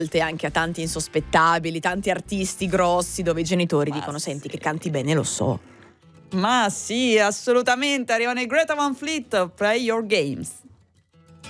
anche a tanti insospettabili, tanti artisti grossi dove i genitori dicono senti che canti bene, lo so. Ma sì, assolutamente, arrivano i Greta Van Fleet, Play Your Games.